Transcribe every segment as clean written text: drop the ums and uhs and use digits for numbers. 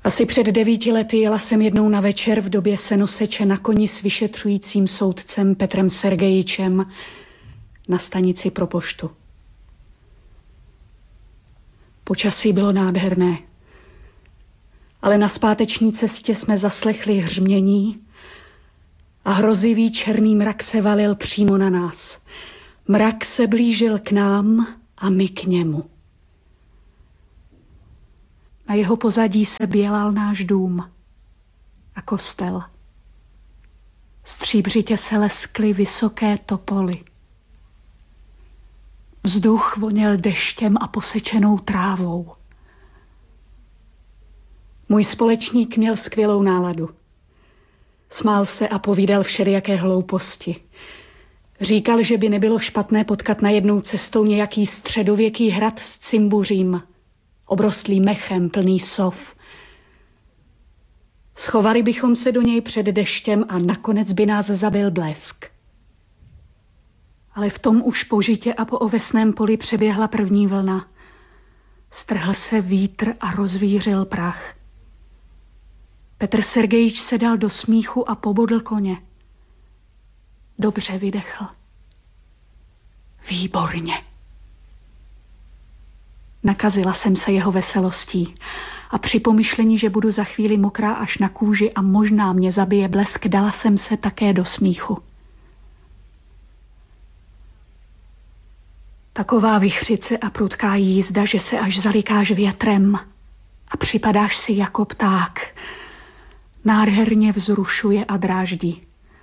Asi před 9 lety jela jsem jednou na večer v době senoseče na koni s vyšetřujícím soudcem Petrem Sergejičem na stanici pro poštu. Počasí bylo nádherné, ale na zpáteční cestě jsme zaslechli hřmění a hrozivý černý mrak se valil přímo na nás. Mrak se blížil k nám a my k němu. Na jeho pozadí se bělal náš dům a kostel. Stříbřitě se leskly vysoké topoly. Vzduch voněl deštěm a posečenou trávou. Můj společník měl skvělou náladu. Smál se a povídal všelijaké hlouposti. Říkal, že by nebylo špatné potkat najednou cestou nějaký středověký hrad s cimbuřím, obrostlý mechem, plný sov. Schovali bychom se do něj před deštěm a nakonec by nás zabil blesk. Ale v tom už po žitě a po ovesném poli přeběhla první vlna. Strhl se vítr a rozvířil prach. Petr Sergejič se dal do smíchu a pobodl koně. Dobře vydechl. Výborně. Nakazila jsem se jeho veselostí a při pomyšlení, že budu za chvíli mokrá až na kůži a možná mě zabije blesk, dala jsem se také do smíchu. Taková vichřice a prudká jízda, že se až zalikáš větrem a připadáš si jako pták. Nádherně vzrušuje a dráždí.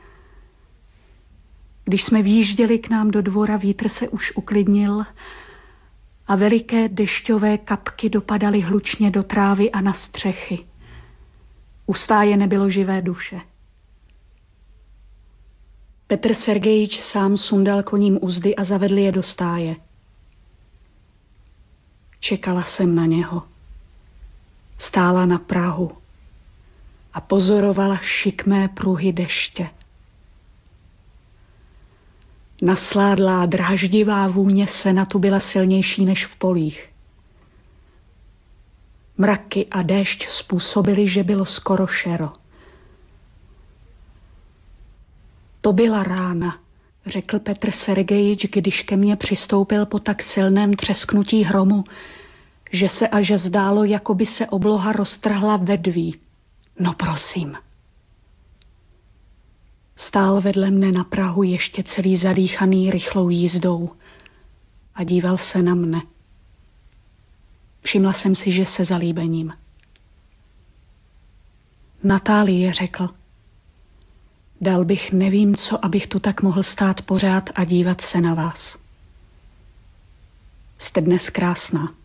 Když jsme výjížděli k nám do dvora, vítr se už uklidnil a veliké dešťové kapky dopadaly hlučně do trávy a na střechy. U stáje nebylo živé duše. Petr Sergejič sám sundal koním uzdy a zavedl je do stáje. Čekala jsem na něho. Stála na prahu a pozorovala šikmé pruhy deště. Nasládlá dráždivá vůně sena tu byla silnější než v polích. Mraky a déšť způsobily, že bylo skoro šero. To byla rána, řekl Petr Sergejič, když ke mně přistoupil po tak silném třesknutí hromu, že se až zdálo, jako by se obloha roztrhla vedví. No prosím. Stál vedle mne na prahu ještě celý zadýchaný rychlou jízdou a díval se na mne. Všimla jsem si, že se zalíbením. Natálie, řekl. Dal bych nevím co, abych tu tak mohl stát pořád a dívat se na vás. Jste dnes krásná.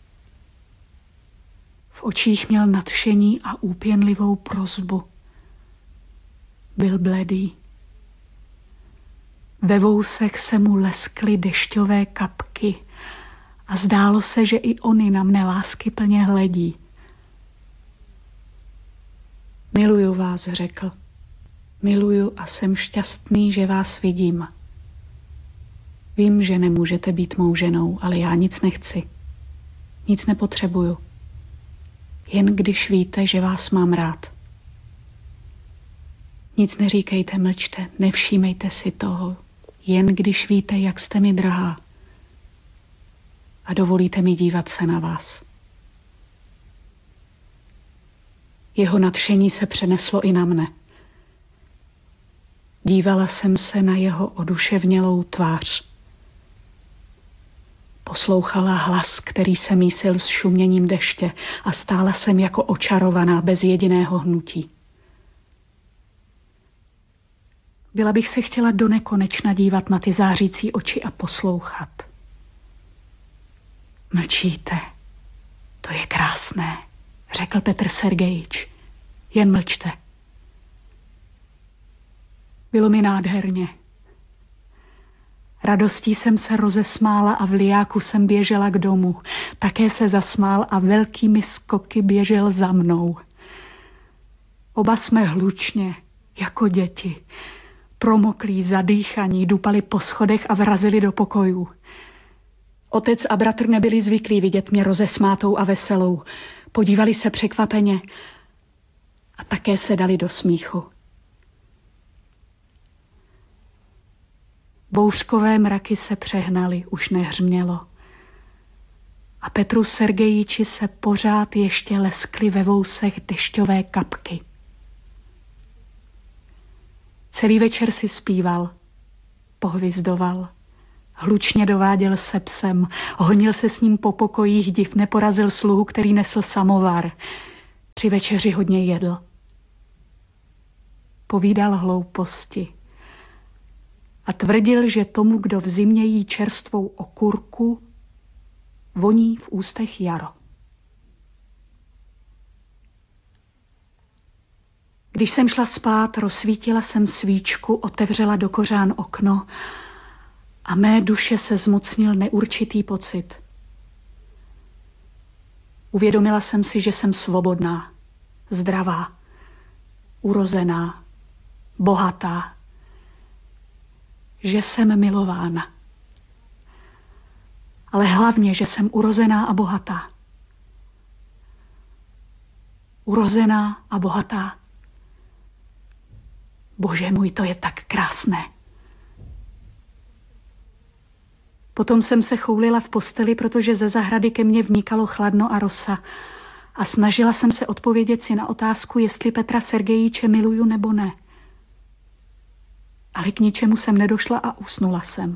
V očích měl nadšení a úpěnlivou prosbu. Byl bledý. Ve vousech se mu leskly dešťové kapky a zdálo se, že i ony na mne láskyplně hledí. Miluju vás, řekl. Miluju a jsem šťastný, že vás vidím. Vím, že nemůžete být mou ženou, ale já nic nechci. Nic nepotřebuju. Jen když víte, že vás mám rád. Nic neříkejte, mlčte, nevšímejte si toho. Jen když víte, jak jste mi drahá. A dovolíte mi dívat se na vás. Jeho nadšení se přeneslo i na mne. Dívala jsem se na jeho oduševnělou tvář. Poslouchala hlas, který se mísil s šuměním deště a stála jsem jako očarovaná bez jediného hnutí. Byla bych se chtěla do nekonečna dívat na ty zářící oči a poslouchat. Mlčíte. To je krásné, řekl Petr Sergejič. Jen mlčte. Bylo mi nádherně. Radostí jsem se rozesmála a v lijáku jsem běžela k domu. Také se zasmál a velkými skoky běžel za mnou. Oba jsme hlučně, jako děti, promoklí, zadýchaní, dupali po schodech a vrazili do pokojů. Otec a bratr nebyli zvyklí vidět mě rozesmátou a veselou. Podívali se překvapeně a také se dali do smíchu. Bouřkové mraky se přehnaly, už nehřmělo. A Petru Sergejiči se pořád ještě leskly ve vousech dešťové kapky. Celý večer si zpíval, pohvizdoval, hlučně dováděl se psem, honil se s ním po pokojích, div neporazil sluhu, který nesl samovar. Při večeři hodně jedl. Povídal hlouposti a tvrdil, že tomu, kdo v zimě jí čerstvou okurku, voní v ústech jaro. Když jsem šla spát, rozsvítila jsem svíčku, otevřela do kořán okno a mé duše se zmocnil neurčitý pocit. Uvědomila jsem si, že jsem svobodná, zdravá, urozená, bohatá, že jsem milována. Ale hlavně, že jsem urozená a bohatá. Urozená a bohatá. Bože můj, to je tak krásné. Potom jsem se choulila v posteli, protože ze zahrady ke mně vnikalo chladno a rosa a snažila jsem se odpovědět si na otázku, jestli Petra Sergejiče miluju nebo ne. Ale k ničemu jsem nedošla a usnula jsem.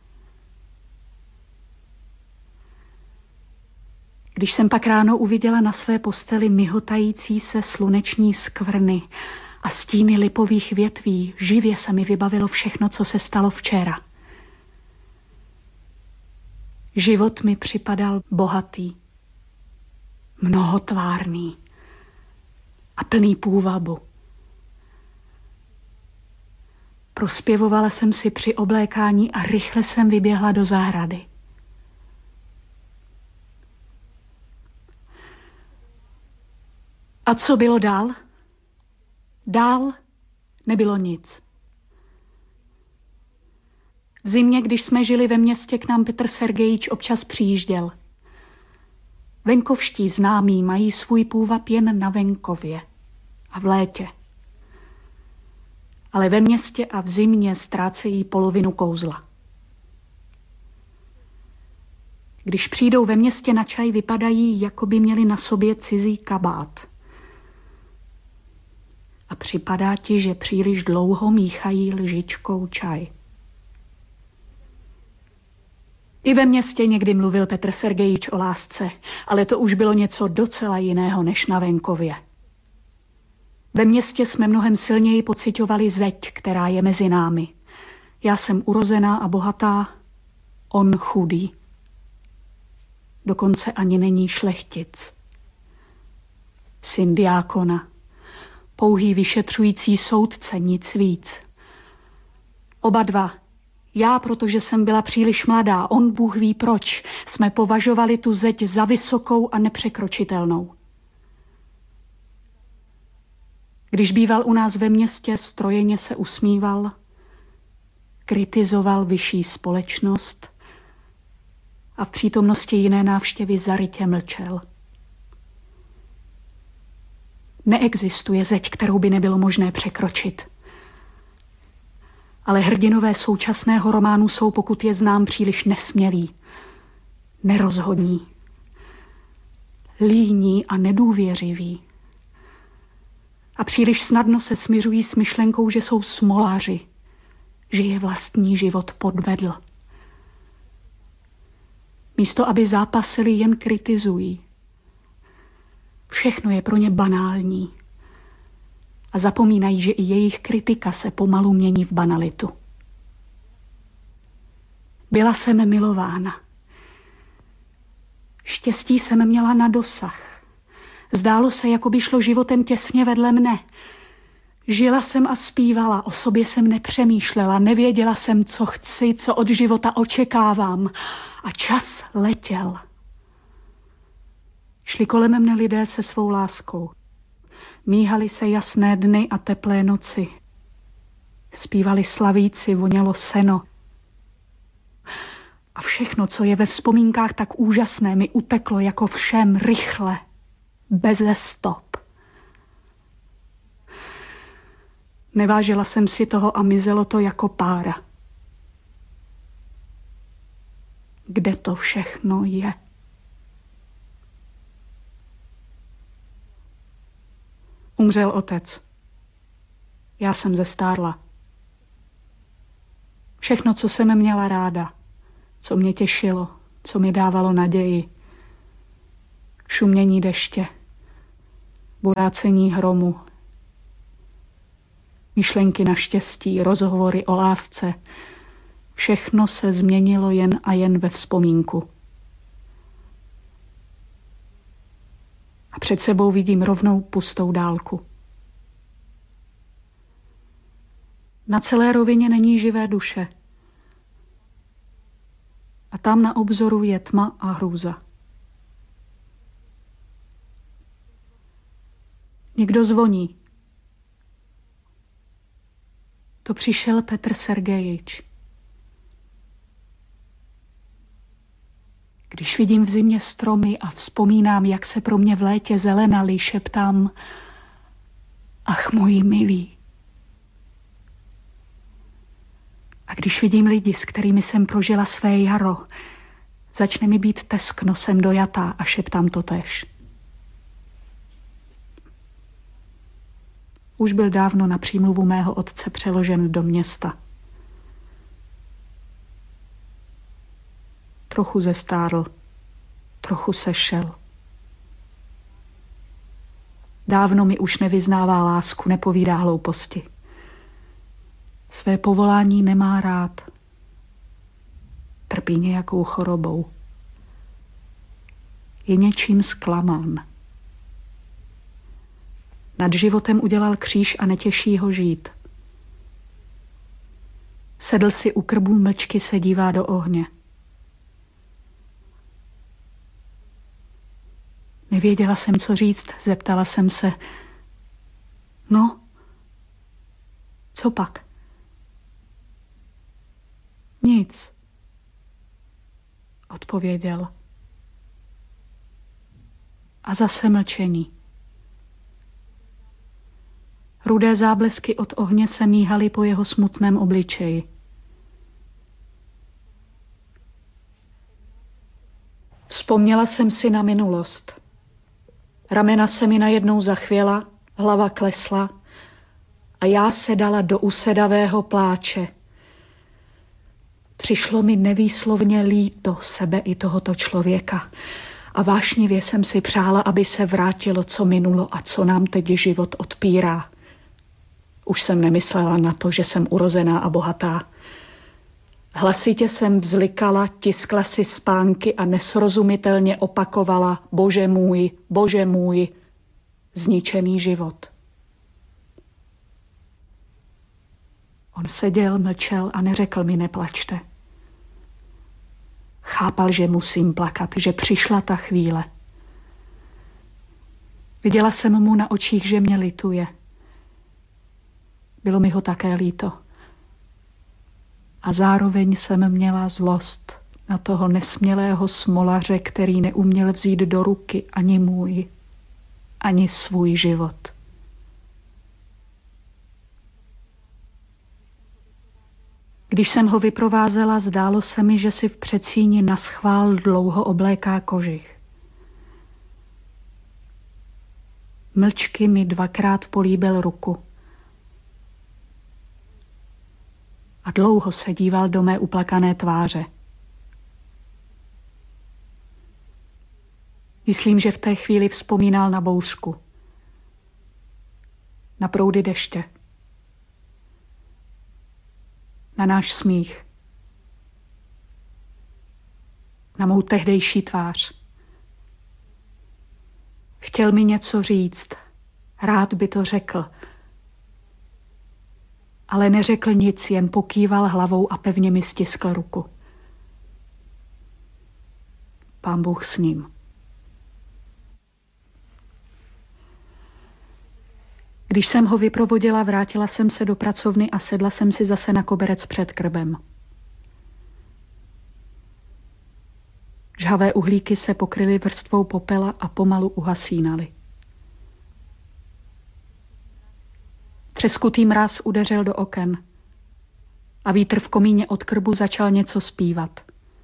Když jsem pak ráno uviděla na své posteli mihotající se sluneční skvrny a stíny lipových větví, živě se mi vybavilo všechno, co se stalo včera. Život mi připadal bohatý, mnohotvárný a plný půvabu. Prospěvovala jsem si při oblékání a rychle jsem vyběhla do zahrady. A co bylo dál? Dál nebylo nic. V zimě, když jsme žili ve městě, k nám Petr Sergejič občas přijížděl. Venkovští známí mají svůj půvab jen na venkově a v létě. Ale ve městě a v zimě ztrácejí polovinu kouzla. Když přijdou ve městě na čaj, vypadají, jako by měli na sobě cizí kabát. A připadá ti, že příliš dlouho míchají lžičkou čaj. I ve městě někdy mluvil Petr Sergejič o lásce, ale to už bylo něco docela jiného než na venkově. Ve městě jsme mnohem silněji pociťovali zeď, která je mezi námi. Já jsem urozená a bohatá, on chudý. Dokonce ani není šlechtic. Syn diákona. Pouhý vyšetřující soudce, nic víc. Oba dva, já, protože jsem byla příliš mladá, on Bůh ví proč, jsme považovali tu zeď za vysokou a nepřekročitelnou. Když býval u nás ve městě, strojeně se usmíval, kritizoval vyšší společnost a v přítomnosti jiné návštěvy zarytě mlčel. Neexistuje zeď, kterou by nebylo možné překročit. Ale hrdinové současného románu jsou, pokud je znám, příliš nesmělí, nerozhodní, líní a nedůvěřiví. A příliš snadno se smiřují s myšlenkou, že jsou smoláři, že je vlastní život podvedl. Místo, aby zápasili, jen kritizují. Všechno je pro ně banální. A zapomínají, že i jejich kritika se pomalu mění v banalitu. Byla jsem milována. Štěstí jsem měla na dosah. Zdálo se, jako by šlo životem těsně vedle mne. Žila jsem a zpívala, o sobě jsem nepřemýšlela, nevěděla jsem, co chci, co od života očekávám. A čas letěl. Šli kolem mne lidé se svou láskou. Míhaly se jasné dny a teplé noci. Zpívali slavíci, vonělo seno. A všechno, co je ve vzpomínkách tak úžasné, mi uteklo jako všem rychle, beze stop. Nevážila jsem si toho a mizelo to jako pára. Kde to všechno je? Umřel otec. Já jsem zestárla. Všechno, co jsem měla ráda, co mě těšilo, co mi dávalo naději. Šumění deště, burácení hromu, myšlenky na štěstí, rozhovory o lásce. Všechno se změnilo jen a jen ve vzpomínku. A před sebou vidím rovnou pustou dálku. Na celé rovině není živé duše. A tam na obzoru je tma a hrůza. Někdo zvoní. To přišel Petr Sergejič. Když vidím v zimě stromy a vzpomínám, jak se pro mě v létě zelenali, šeptám: ach, moji milí. A když vidím lidi, s kterými jsem prožila své jaro, začne mi být teskno, jsem dojatá a šeptám totéž. Už byl dávno na přímluvu mého otce přeložen do města. Trochu zestárl, trochu sešel. Dávno mi už nevyznává lásku, nepovídá hlouposti. Své povolání nemá rád. Trpí nějakou chorobou. Je něčím zklamán. Nad životem udělal kříž a netěší ho žít. Sedl si u krbů mlčky, se dívá do ohně. Nevěděla jsem, co říct, zeptala jsem se: no, co pak? Nic, odpověděl. A zase mlčení. Rudé záblesky od ohně se míhaly po jeho smutném obličeji. Vzpomněla jsem si na minulost. Ramena se mi najednou zachvěla, hlava klesla a já se dala do usedavého pláče. Přišlo mi nevýslovně líto sebe i tohoto člověka a vášnivě jsem si přála, aby se vrátilo, co minulo a co nám teď život odpírá. Už jsem nemyslela na to, že jsem urozená a bohatá. Hlasitě jsem vzlikala, tiskla si spánky a nesrozumitelně opakovala: Bože můj, zničený život. On seděl, mlčel a neřekl mi: neplačte. Chápal, že musím plakat, že přišla ta chvíle. Viděla jsem mu na očích, že mě lituje. Bylo mi ho také líto. A zároveň jsem měla zlost na toho nesmělého smolaře, který neuměl vzít do ruky ani můj, ani svůj život. Když jsem ho vyprovázela, zdálo se mi, že si v předsíni naschvál dlouho obléká kožich. Mlčky mi dvakrát políbil ruku. A dlouho se díval do mé uplakané tváře. Myslím, že v té chvíli vzpomínal na bouřku, na proudy deště, na náš smích, na mou tehdejší tvář. Chtěl mi něco říct, rád by to řekl, ale neřekl nic, jen pokýval hlavou a pevně mi stiskl ruku. Pán Bůh s ním. Když jsem ho vyprovodila, vrátila jsem se do pracovny a sedla jsem si zase na koberec před krbem. Žhavé uhlíky se pokryly vrstvou popela a pomalu uhasínaly. Třeskutý mráz udeřil do oken a vítr v komíně od krbu začal něco zpívat.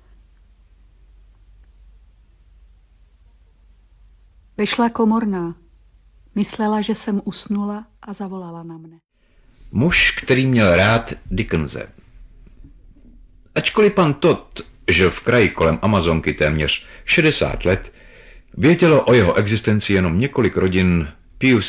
Vyšla komorná. Myslela, že jsem usnula a zavolala na mne. Muž, který měl rád Dickense. Ačkoliv pan Todd žil v kraji kolem Amazonky téměř 60 let, vědělo o jeho existenci jenom několik rodin Pius